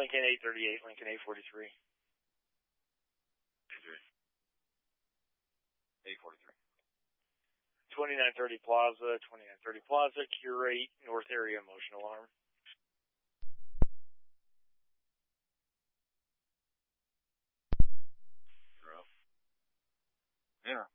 Lincoln 838, Lincoln 843. 843. 2930 Plaza, 2930 Plaza, Curate, North Area Motion Alarm. Yeah.